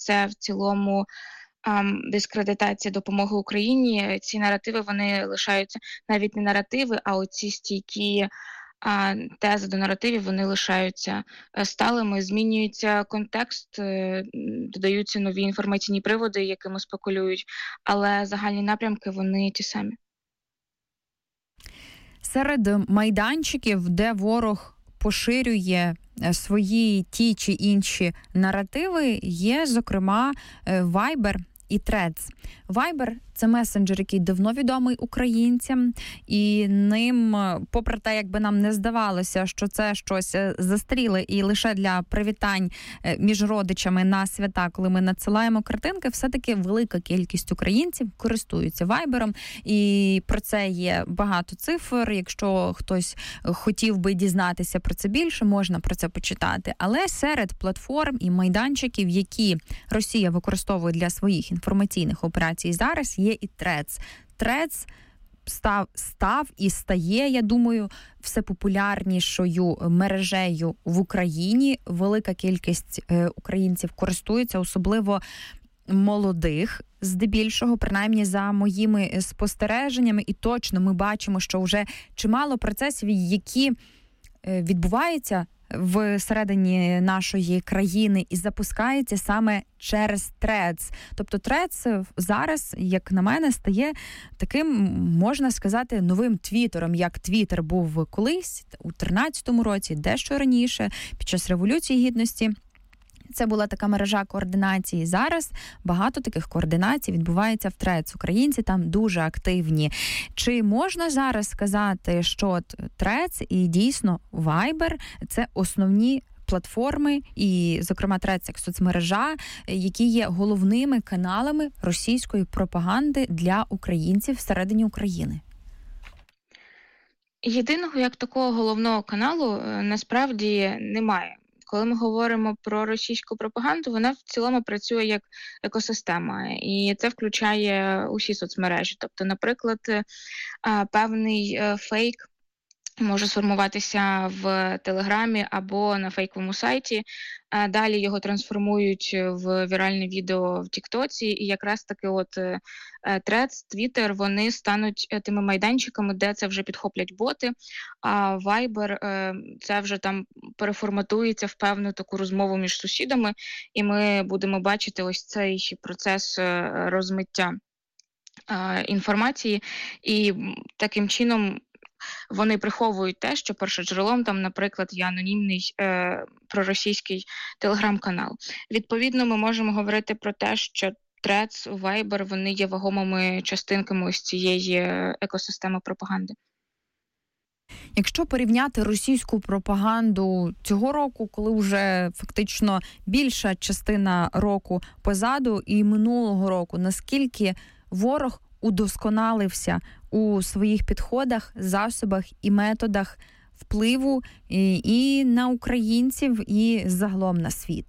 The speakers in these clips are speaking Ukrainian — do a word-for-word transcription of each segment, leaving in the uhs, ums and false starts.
це в цілому ам, дискредитація допомоги Україні. Ці наративи, вони лишаються, навіть не наративи, а оці стійкі а тези до наративів, вони лишаються е, сталими, змінюється контекст, е, додаються нові інформаційні приводи, якими спекулюють, але загальні напрямки, вони ті самі. Серед майданчиків, де ворог поширює свої ті чи інші наративи, є, зокрема, Viber і Threads. Viber – це месенджер, який давно відомий українцям, і ним, попри те, якби нам не здавалося, що це щось застріле і лише для привітань між родичами на свята, коли ми надсилаємо картинки, все-таки велика кількість українців користуються Viber'ом, і про це є багато цифр. Якщо хтось хотів би дізнатися про це більше, можна про це почитати. Але серед платформ і майданчиків, які Росія використовує для своїх інформаційних операцій зараз, є і Threads. Threads став, став і стає, я думаю, все популярнішою мережею в Україні. Велика кількість е, українців користується, особливо молодих, здебільшого, принаймні за моїми спостереженнями. І точно ми бачимо, що вже чимало процесів, які е, відбуваються всередині нашої країни і запускається саме через Threads. Тобто Threads зараз, як на мене, стає таким, можна сказати, новим твіттером, як Твіттер був колись, у тринадцятому році, дещо раніше, під час Революції Гідності. Це була така мережа координації. Зараз багато таких координацій відбувається в Threads. Українці там дуже активні. Чи можна зараз сказати, що Threads і дійсно Viber – це основні платформи, і, зокрема, Threads як соцмережа, які є головними каналами російської пропаганди для українців всередині України? Єдиного як такого головного каналу насправді немає. Коли ми говоримо про російську пропаганду, вона в цілому працює як екосистема, і це включає усі соцмережі. Тобто, наприклад, певний фейк може сформуватися в Телеграмі або на фейковому сайті, далі його трансформують в віральне відео в Тіктоці, і якраз таки от Threads, Twitter, вони стануть тими майданчиками, де це вже підхоплять боти, а Viber це вже там переформатується в певну таку розмову між сусідами, і ми будемо бачити ось цей процес розмиття інформації, і таким чином вони приховують те, що першоджерелом там, наприклад, є анонімний е, проросійський телеграм-канал. Відповідно, ми можемо говорити про те, що Threads, Viber, вони є вагомими частинками ось цієї екосистеми пропаганди. Якщо порівняти російську пропаганду цього року, коли вже фактично більша частина року позаду, і минулого року, наскільки ворог удосконалився у своїх підходах, засобах і методах впливу і, і на українців, і загалом на світ?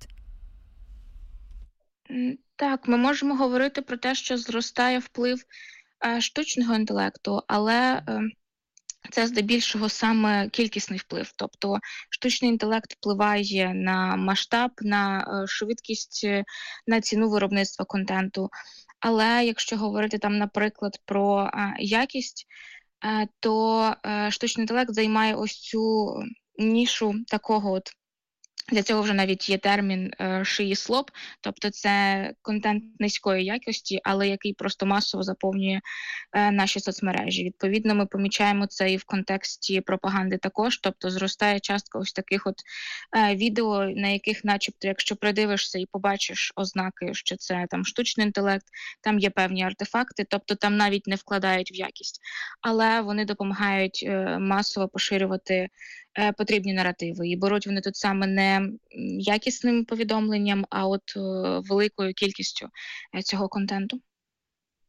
Так, ми можемо говорити про те, що зростає вплив е, штучного інтелекту, але е, це здебільшого саме кількісний вплив. Тобто штучний інтелект впливає на масштаб, на е, швидкість, на ціну виробництва контенту. Але якщо говорити там, наприклад, про а, якість, а, то а, штучний інтелект займає ось цю нішу такого от. Для цього вже навіть є термін е, шиї-слоп, тобто це контент низької якості, але який просто масово заповнює е, наші соцмережі. Відповідно, ми помічаємо це і в контексті пропаганди також, тобто зростає частка ось таких от е, відео, на яких начебто, якщо придивишся і побачиш ознаки, що це там штучний інтелект, там є певні артефакти, тобто там навіть не вкладають в якість, але вони допомагають е, масово поширювати потрібні наративи. І беруть вони тут саме не якісним повідомленням, а от великою кількістю цього контенту.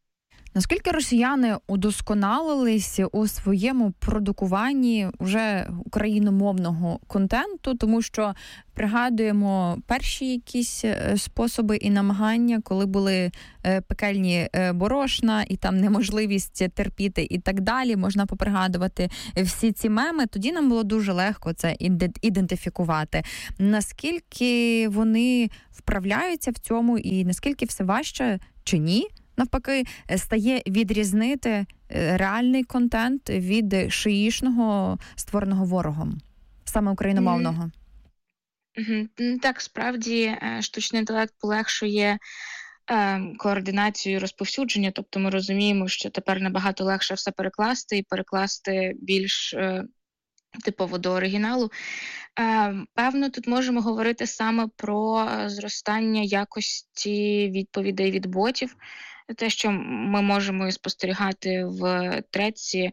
Наскільки росіяни удосконалились у своєму продукуванні вже україномовного контенту, тому що пригадуємо перші якісь способи і намагання, коли були пекельні борошна і там неможливість терпіти і так далі, можна попригадувати всі ці меми, тоді нам було дуже легко це ідентифікувати. Наскільки вони вправляються в цьому і наскільки все важче чи ні? Навпаки, стає відрізнити реальний контент від шиїшного, створеного ворогом, саме україномовного. Mm-hmm. Так, справді, штучний інтелект полегшує е, координацію розповсюдження, тобто ми розуміємо, що тепер набагато легше все перекласти і перекласти більш е, типово до оригіналу. Е, певно, тут можемо говорити саме про зростання якості відповідей від ботів, те, що ми можемо і спостерігати в треці.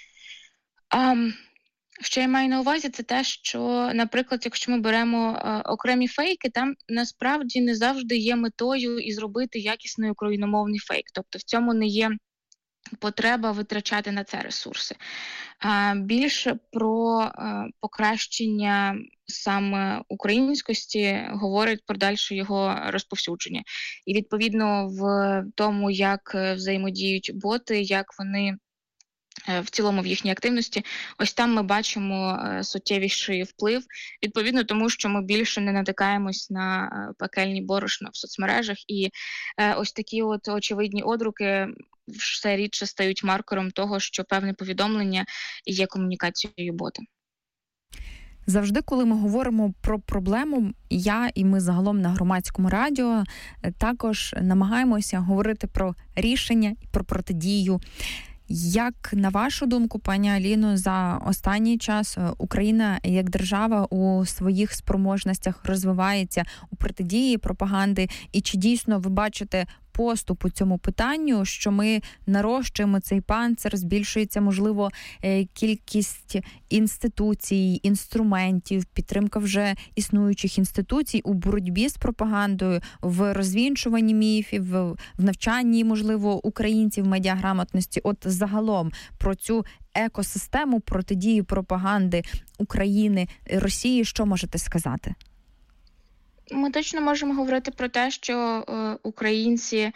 А, що я маю на увазі, це те, що, наприклад, якщо ми беремо а, окремі фейки, там насправді не завжди є метою і зробити якісний україномовний фейк. Тобто в цьому не є потреба витрачати на це ресурси. А, більше про а, покращення саме українськості говорить про дальше його розповсюдження. І, відповідно, в тому, як взаємодіють боти, як вони в цілому в їхній активності, ось там ми бачимо суттєвіший вплив, відповідно тому, що ми більше не натикаємось на пекельні борошна в соцмережах, і ось такі от очевидні одруки все рідше стають маркером того, що певне повідомлення є комунікацією бота. Завжди, коли ми говоримо про проблему, я і ми загалом на Громадському радіо також намагаємося говорити про рішення і про протидію. Як, на вашу думку, пані Аліно, за останній час Україна як держава у своїх спроможностях розвивається у протидії пропаганди? І чи дійсно ви бачите поступ у цьому питанню, що ми нарощуємо цей панцир, збільшується, можливо, кількість інституцій, інструментів, підтримка вже існуючих інституцій у боротьбі з пропагандою, в розвінчуванні міфів, в навчанні, можливо, українців медіаграмотності? От загалом про цю екосистему протидії пропаганди України, Росії, що можете сказати? Ми точно можемо говорити про те, що е, українці е,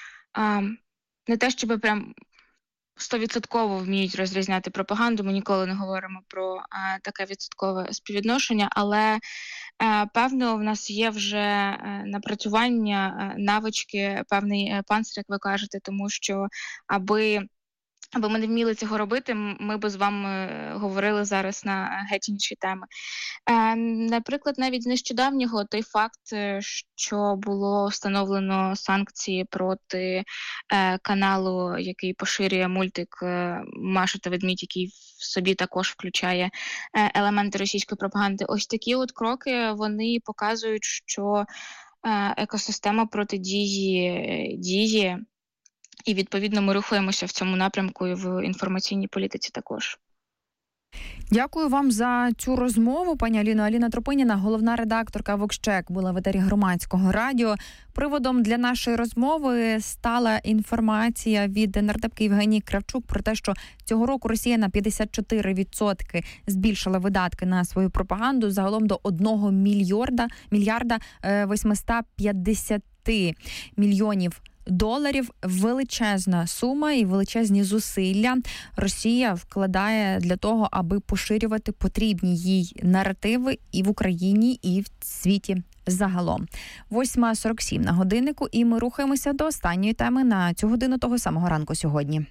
не те, щоб прям стовідсотково вміють розрізняти пропаганду, ми ніколи не говоримо про е, таке відсоткове співвідношення, але е, певно в нас є вже е, напрацювання, е, навички, певний е, панцир, як ви кажете, тому що аби Аби ми не вміли цього робити, ми б з вами говорили зараз на геть інші теми. Е, наприклад, навіть з нещодавнього той факт, що було встановлено санкції проти е, каналу, який поширює мультик е, «Маша та ведмідь», який в собі також включає е, елементи російської пропаганди. Ось такі от кроки, вони показують, що е, екосистема протидії діє. І, відповідно, ми рухаємося в цьому напрямку і в інформаційній політиці також. Дякую вам за цю розмову, пані Аліно. Аліна Тропиніна, головна редакторка «Вокщек», була в етері Громадського радіо. Приводом для нашої розмови стала інформація від нардепки Євгенії Кравчук про те, що цього року Росія на п'ятдесят чотири відсотки збільшила видатки на свою пропаганду, загалом до одного мільярда, мільярда вісімсот п'ятдесят мільйонів доларів. Величезна сума і величезні зусилля Росія вкладає для того, аби поширювати потрібні їй наративи і в Україні, і в світі загалом. восьма сорок сім на годиннику, і ми рухаємося до останньої теми на цю годину того самого ранку сьогодні.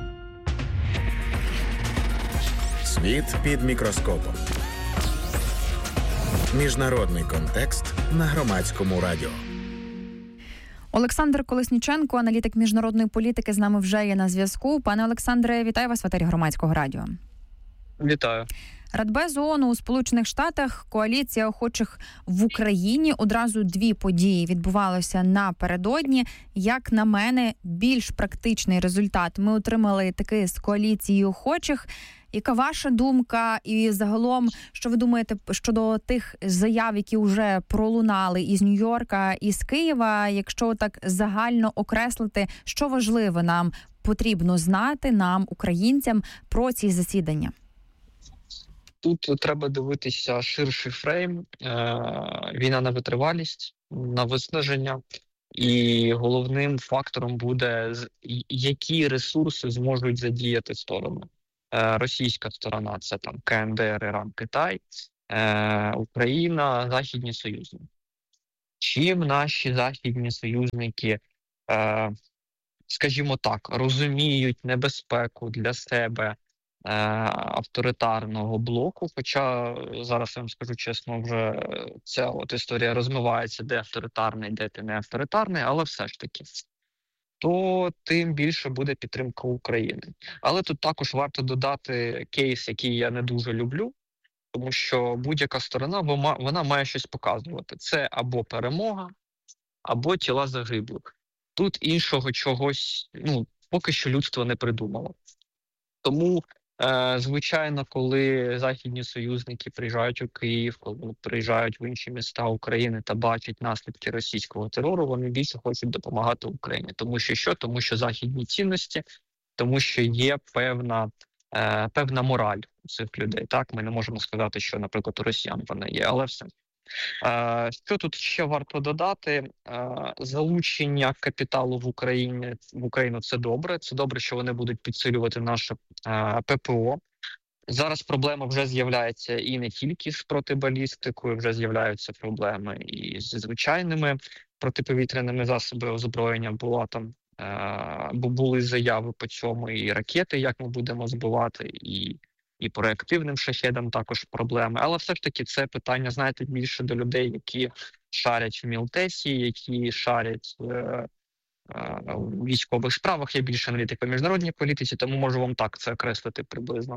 Світ під мікроскопом. Міжнародний контекст на Громадському радіо. Олександр Колесніченко, аналітик міжнародної політики, з нами вже є на зв'язку. Пане Олександре, вітаю вас в етері Громадського радіо. Вітаю. Радбез ООН у Сполучених Штатах, коаліція охочих в Україні. Одразу дві події відбувалося напередодні. Як на мене, більш практичний результат ми отримали таки з коаліції охочих. Яка ваша думка і загалом, що ви думаєте щодо тих заяв, які вже пролунали із Нью-Йорка, із Києва, якщо так загально окреслити, що важливо нам потрібно знати нам, українцям, про ці засідання? Тут треба дивитися ширший фрейм, війна на витривалість, на виснаження, і головним фактором буде, які ресурси зможуть задіяти сторони. Російська сторона – це там КНДР, Іран, Китай, Україна, західні союзники. Чим наші західні союзники, скажімо так, розуміють небезпеку для себе авторитарного блоку, хоча зараз я вам скажу чесно, вже ця от історія розмивається, де авторитарний, де ти не авторитарний, але все ж таки, то тим більше буде підтримка України. Але тут також варто додати кейс, який я не дуже люблю, тому що будь-яка сторона, вона має щось показувати. Це або перемога, або тіла загиблих. Тут іншого чогось, ну, поки що людство не придумало. Тому звичайно, коли західні союзники приїжджають у Київ, коли приїжджають в інші міста України та бачать наслідки російського терору, вони більше хочуть допомагати Україні. Тому що що? Тому що західні цінності, тому що є певна, е, певна мораль у цих людей. Так, ми не можемо сказати, що, наприклад, у росіян вона є, але все. Е, що тут ще варто додати? Е, залучення капіталу в Україні в Україну – це добре. Це добре, що вони будуть підсилювати наше е, ППО. Зараз проблема вже з'являється і не тільки з протибалістикою, вже з'являються проблеми і з звичайними протиповітряними засобами озброєння. Була там, е, були заяви по цьому, і ракети, як ми будемо збивати, і І по реактивним шахедам також проблеми. Але все ж таки це питання, знаєте, більше до людей, які шарять в мілтесі, які шарять е, е, в військових справах. Я більше аналітик по міжнародній політиці, тому можу вам так це окреслити приблизно.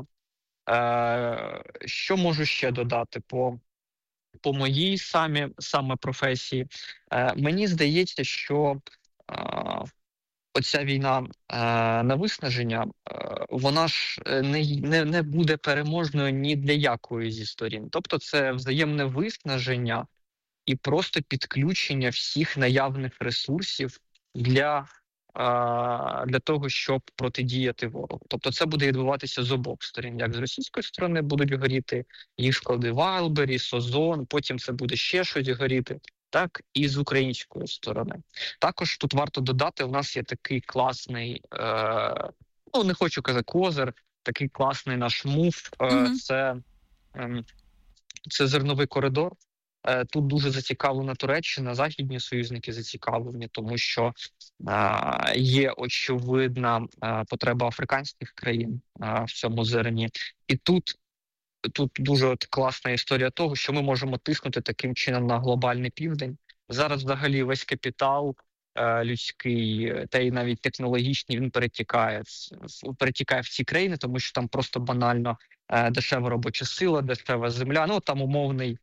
Е, що можу ще додати по, по моїй самі, саме професії? Е, мені здається, що е, оця війна е, на виснаження, е, вона ж не, не, не буде переможною ні для якої зі сторін. Тобто це взаємне виснаження і просто підключення всіх наявних ресурсів для, е, для того, щоб протидіяти ворогу. Тобто це буде відбуватися з обох сторін. Як з російської сторони будуть горіти їх склади Вайлбері, Созон, потім це буде ще щось горіти. Так, і з української сторони. Також тут варто додати, у нас є такий класний, е, ну не хочу казати козир, такий класний наш мув, е, mm-hmm. це, е, це зерновий коридор. Е, тут дуже зацікавлена Туреччина, західні союзники зацікавлені, тому що е, є очевидна е, потреба африканських країн е, в цьому зерні. І тут Тут дуже от класна історія того, що ми можемо тиснути таким чином на глобальний південь. Зараз взагалі весь капітал е, людський, та й навіть технологічний, він перетікає, перетікає в ці країни, тому що там просто банально е, дешева робоча сила, дешева земля. Ну там умовний,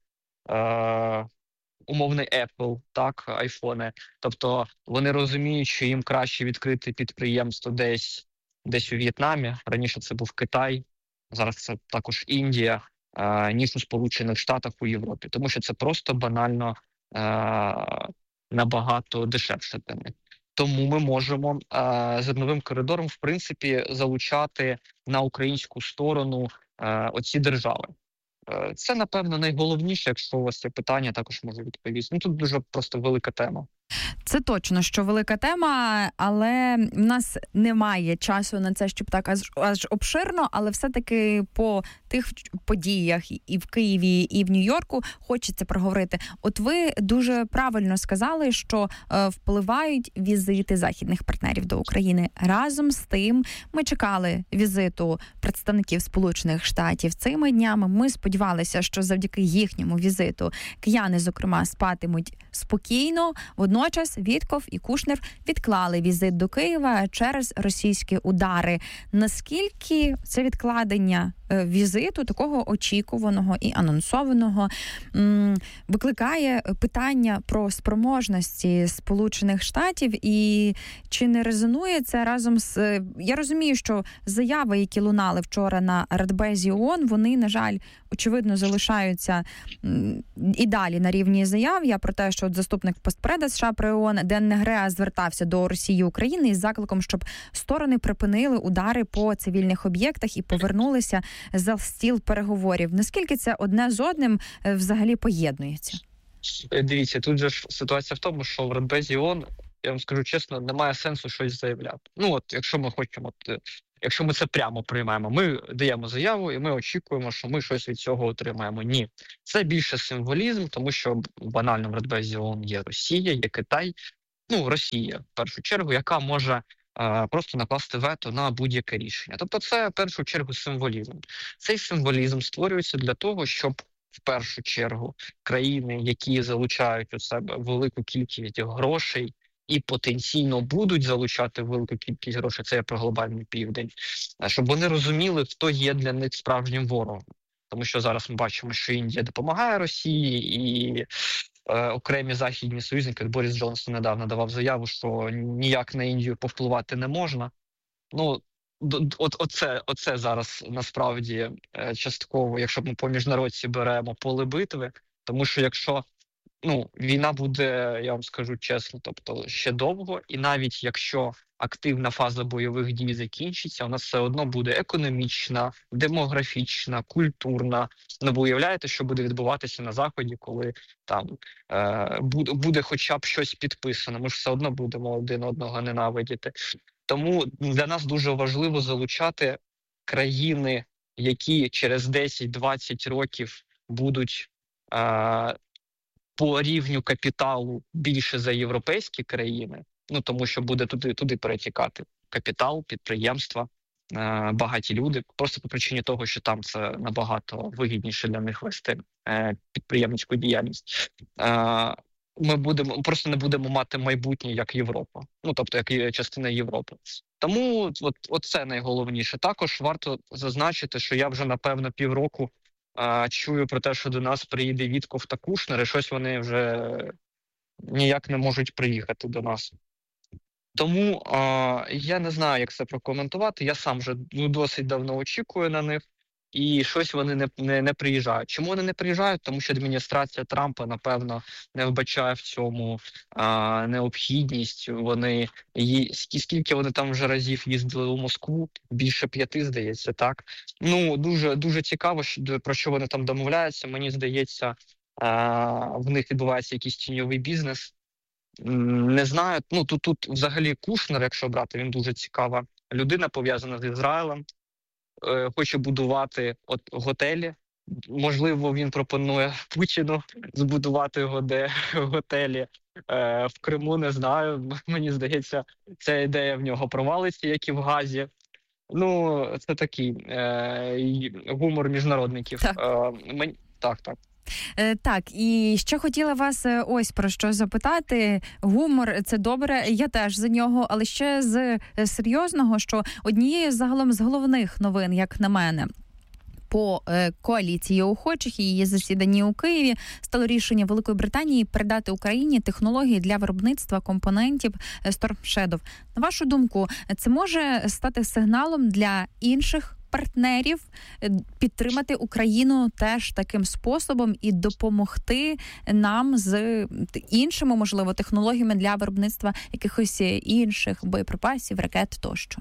е, умовний Apple, так, айфони. Тобто вони розуміють, що їм краще відкрити підприємство десь, десь у В'єтнамі. Раніше це був Китай. Зараз це також Індія, е, ніж у Сполучених Штатах у Європі. Тому що це просто банально е, набагато дешевше для них. Тому ми можемо е, зерновим коридором, в принципі, залучати на українську сторону е, оці держави. Е, це, напевно, найголовніше, якщо у вас є питання, також можу відповісти. Ну, тут дуже просто велика тема. Це точно, що велика тема, але в нас немає часу на це, щоб так аж, аж обширно, але все-таки по тих подіях і в Києві, і в Нью-Йорку хочеться проговорити. От ви дуже правильно сказали, що е, впливають візити західних партнерів до України. Разом з тим ми чекали візиту представників Сполучених Штатів цими днями. Ми сподівалися, що завдяки їхньому візиту кияни, зокрема, спатимуть спокійно. Водночас Вітков і Кушнер відклали візит до Києва через російські удари. Наскільки це відкладення візиту, такого очікуваного і анонсованого, викликає питання про спроможності Сполучених Штатів, і чи не резонує це разом з... Я розумію, що заяви, які лунали вчора на Радбезі ООН, вони, на жаль, очевидно, залишаються і далі на рівні заяв. Я про те, що от заступник постпреда США при ООН Ден Негреа звертався до Росії і України із закликом, щоб сторони припинили удари по цивільних об'єктах і повернулися за стіл переговорів. Наскільки це одне з одним взагалі поєднується? Дивіться, тут же ж ситуація в тому, що в Радбезі ООН, я вам скажу чесно, немає сенсу щось заявляти. Ну от, якщо ми хочемо, от, якщо ми це прямо приймаємо, ми даємо заяву і ми очікуємо, що ми щось від цього отримаємо. Ні, це більше символізм, тому що банально в Радбезі ООН є Росія, є Китай, ну Росія в першу чергу, яка може а, просто накласти вето на будь-яке рішення. Тобто це в першу чергу символізм. Цей символізм створюється для того, щоб в першу чергу країни, які залучають у себе велику кількість грошей і потенційно будуть залучати велику кількість грошей, це я про глобальний південь, щоб вони розуміли, хто є для них справжнім ворогом. Тому що зараз ми бачимо, що Індія допомагає Росії, і е, окремі західні союзники, Борис Джонсон недавно давав заяву, що ніяк на Індію повпливати не можна. Ну, От оце, оце зараз насправді частково, якщо ми по міжнародці беремо поле битви, тому що якщо ну війна буде, я вам скажу чесно, тобто ще довго, і навіть якщо активна фаза бойових дій закінчиться, у нас все одно буде економічна, демографічна, культурна. Ну, ви уявляєте, що буде відбуватися на Заході, коли там е, буде, буде хоча б щось підписано, ми ж все одно будемо один одного ненавидіти. Тому для нас дуже важливо залучати країни, які через десять-двадцять років будуть а, по рівню капіталу більше за європейські країни, ну тому що буде туди, туди перетікати капітал, підприємства, а, багаті люди, просто по причині того, що там це набагато вигідніше для них вести е, підприємницьку діяльність. А, Ми будемо просто не будемо мати майбутнє як Європа, ну тобто як частина Європи. Тому от, от це найголовніше. Також варто зазначити, що я вже напевно півроку а, чую про те, що до нас приїде Вітков та Кушнер, і щось вони вже ніяк не можуть приїхати до нас. Тому а, я не знаю, як це прокоментувати. Я сам вже досить давно очікую на них. І щось вони не, не, не приїжджають. Чому вони не приїжджають? Тому що адміністрація Трампа, напевно, не вбачає в цьому а, необхідність. Вони її, скільки вони там вже разів їздили у Москву? Більше п'яти, здається, так? Ну, дуже, дуже цікаво, що, про що вони там домовляються. Мені здається, а, в них відбувається якийсь тіньовий бізнес. Не знаю. Ну, тут, тут взагалі Кушнер, якщо брати, він дуже цікава людина, пов'язана з Ізраїлем. Хоче будувати от готелі. Можливо, він пропонує Путіну збудувати годе, готелі е, в Криму, не знаю. Мені здається, ця ідея в нього провалиться, як і в Газі. Ну, це такий е, гумор міжнародників. Так. Е, мен... так, так. Так, і ще хотіла вас ось про що запитати. Гумор – це добре, я теж за нього, але ще з серйозного, що однією загалом з головних новин, як на мене, по коаліції охочих і її засіданні у Києві стало рішення Великої Британії передати Україні технології для виробництва компонентів Storm Shadow. На вашу думку, це може стати сигналом для інших партнерів підтримати Україну теж таким способом і допомогти нам з іншими, можливо, технологіями для виробництва якихось інших боєприпасів, ракет тощо?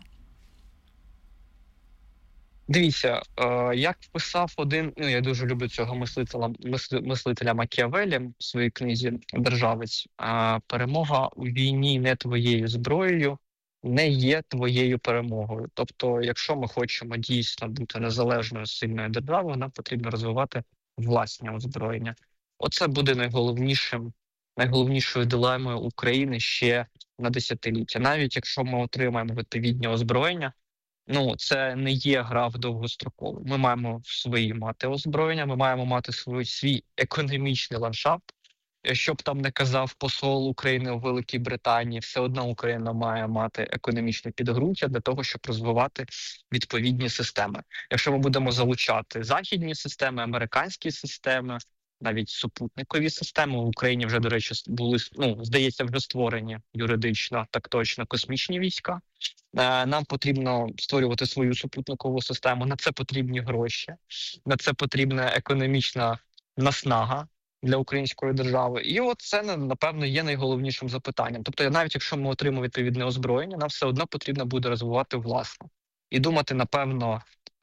Дивіться, е, як писав один, ну я дуже люблю цього мислителя, мисли, мислителя Макіавелі в своїй книзі «Державець», е, перемога у війні не твоєю зброєю, не є твоєю перемогою. Тобто, якщо ми хочемо дійсно бути незалежною, сильною державою, нам потрібно розвивати власне озброєння. Оце буде найголовнішим, найголовнішою дилемою України ще на десятиліття. Навіть якщо ми отримаємо відповідні озброєння, ну, це не є гра в довгострокову. Ми маємо свої мати озброєння, ми маємо мати свій, свій економічний ландшафт. Що б там не казав посол України у Великій Британії, все одно Україна має мати економічне підґрунтя для того, щоб розвивати відповідні системи. Якщо ми будемо залучати західні системи, американські системи, навіть супутникові системи. В Україні вже, до речі, були, ну, здається, вже створені юридично, так точно, космічні війська. Нам потрібно створювати свою супутникову систему, на це потрібні гроші, на це потрібна економічна наснага для української держави. І от це, напевно, є найголовнішим запитанням. Тобто, навіть якщо ми отримаємо відповідне озброєння, нам все одно потрібно буде розвивати власне. І думати, напевно,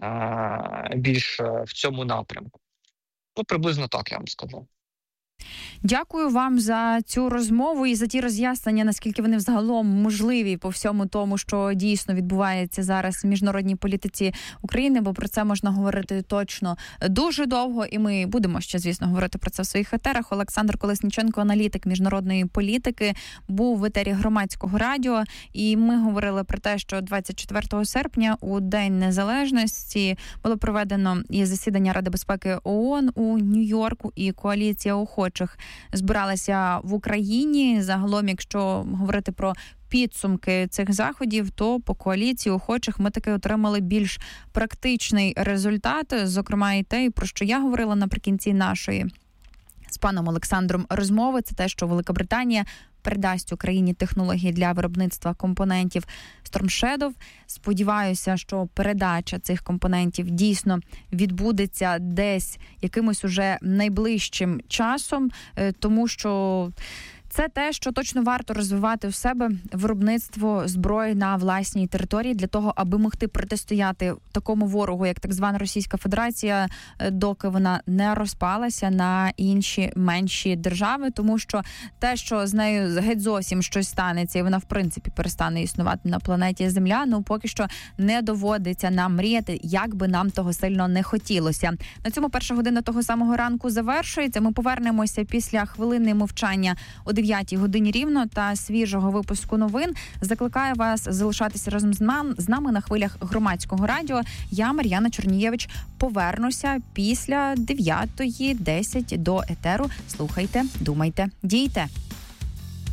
більше в цьому напрямку. Ну, приблизно так, я вам скажу. Дякую вам за цю розмову і за ті роз'яснення, наскільки вони взагалом можливі по всьому тому, що дійсно відбувається зараз в міжнародній політиці України, бо про це можна говорити точно дуже довго, і ми будемо ще, звісно, говорити про це в своїх етерах. Олександр Колесніченко, аналітик міжнародної політики, був в етері Громадського радіо, і ми говорили про те, що двадцять четвертого серпня у День Незалежності було проведено і засідання Ради безпеки ООН у Нью-Йорку, і коаліція охочих збиралася в Україні. Загалом, якщо говорити про підсумки цих заходів, то по коаліції охочих ми таки отримали більш практичний результат. Зокрема, і те, про що я говорила наприкінці нашої з паном Олександром розмови, це те, що Велика передасть Україні технології для виробництва компонентів Storm Shadow. Сподіваюся, що передача цих компонентів дійсно відбудеться десь якимось уже найближчим часом, тому що це те, що точно варто розвивати у себе виробництво зброї на власній території для того, аби могти протистояти такому ворогу, як так звана Російська Федерація, доки вона не розпалася на інші менші держави, тому що те, що з нею геть зовсім щось станеться, і вона в принципі перестане існувати на планеті Земля, ну поки що не доводиться нам мріяти, як би нам того сильно не хотілося. На цьому перша година того самого ранку завершується. Ми повернемося після хвилини мовчання о дев'ятій годині рівно та свіжого випуску новин. Закликаю вас залишатися разом з нами, з нами на хвилях Громадського радіо. Я, Мар'яна Чорнієвич, повернуся після дев'ятої десять до етеру. Слухайте, думайте, дійте.